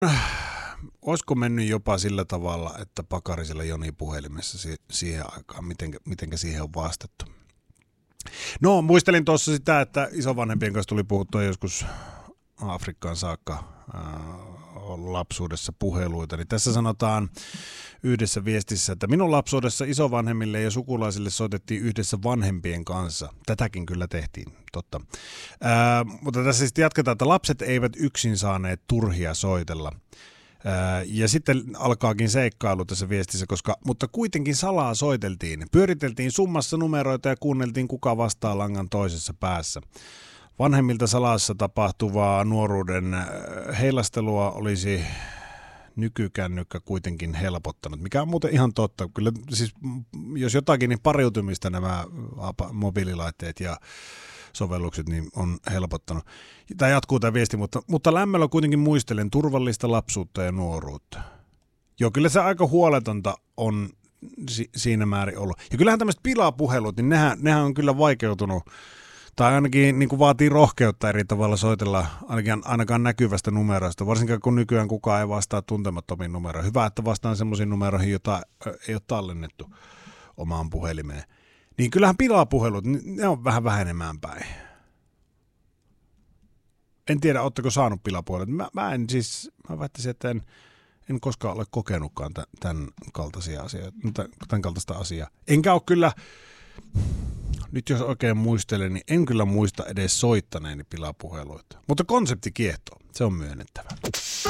Olisiko mennyt jopa sillä tavalla, että Pakarisella Joni puhelimessa siihen aikaan, mitenkä siihen on vastattu? No, muistelin tuossa sitä, että isovanhempien kanssa tuli puhuttua joskus Afrikkaan saakka lapsuudessa puheluita. Niin tässä sanotaan yhdessä viestissä, että minun lapsuudessa isovanhemmille ja sukulaisille soitettiin yhdessä vanhempien kanssa. Tätäkin kyllä tehtiin, totta. Mutta tässä sitten jatketaan, että lapset eivät yksin saaneet turhia soitella. Ja sitten alkaakin seikkailu tässä viestissä, mutta kuitenkin salaa soiteltiin. Pyöriteltiin summassa numeroita ja kuunneltiin, kuka vastaa langan toisessa päässä. Vanhemmilta salassa tapahtuvaa nuoruuden heilastelua olisi nykykännykkä kuitenkin helpottanut, mikä on muuten ihan totta. Kyllä siis, jos jotakin, niin pariutumista nämä mobiililaitteet ja sovellukset niin on helpottanut. Tämä jatkuu tämä viesti, mutta lämmöllä kuitenkin muistelen turvallista lapsuutta ja nuoruutta. Joo, kyllä se aika huoletonta on siinä määrin ollut. Ja kyllähän tämmöiset pilapuhelut, niin nehän on kyllä vaikeutunut, tai ainakin niin kuin vaatii rohkeutta eri tavalla soitella ainakaan näkyvästä numeroista, varsinkaan kun nykyään kukaan ei vastaa tuntemattomiin numeroihin. Hyvä, että vastaan semmoisiin numeroihin, joita ei ole tallennettu omaan puhelimeen. Niin kyllähän pilapuhelut, ne on vähän vähenemään päin. En tiedä, ootteko saanut pilapuhelut. Mä väittäisin, että en koskaan ole kokenutkaan tämän kaltaista asiaa. Enkä ole kyllä, nyt jos oikein muistelen, niin en kyllä muista edes soittaneeni pilapuheluita. Mutta konsepti kiehtoo, se on myönnettävä.